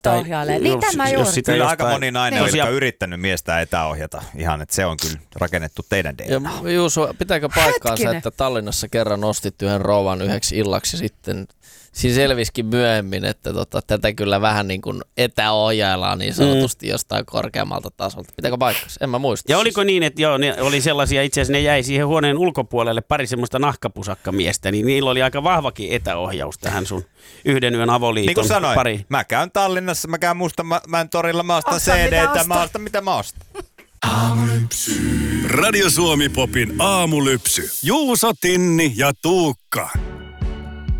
etäohjailee. Niin tämä juuri. Kyllä aika moni nainen on yrittänyt miestä etäohjata. Ihan, että se on kyllä rakennettu teidän DNA. Juuso, pitääkö paikkaansa, että Tallinnassa kerran nostit yhden rouvan yhdeksi illaksi sitten? Siinä selvisikin myöhemmin, että tätä kyllä vähän niin kuin etäohjaillaan niin sanotusti jostain korkeammalta tasolta. Pitääkö paikkansa? En mä muista. Ja oliko niin, että joo, ne oli sellaisia, itse asiassa ne jäi siihen huoneen ulkopuolelle pari semmoista nahkapusakkamiestä, niin niillä oli aika vahvakin etäohjaus tähän sun yhden yön avoliiton. Niin kuin sanoin, pari. mä käyn Tallinnassa, mä käyn Mustamäen torilla, mä ostan CD-tä, mä ostan mitä mä ostan. Radio Suomi Popin aamulypsy. Juuso, Tinni ja Tuukka.